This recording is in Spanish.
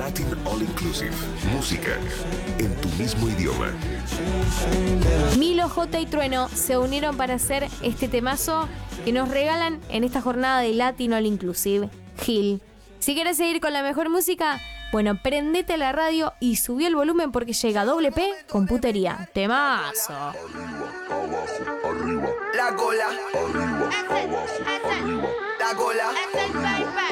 Latin All Inclusive. Música en tu mismo idioma. Milo, J y Trueno se unieron para hacer este temazo que nos regalan en esta jornada de Latin All Inclusive. Gil. Si quieres seguir con la mejor música, bueno, prendete la radio y subí el volumen porque llega Doble P con Putería. Temazo. Arriba, abajo, arriba. La cola, Arriba, abajo, arriba. la cola. Arriba.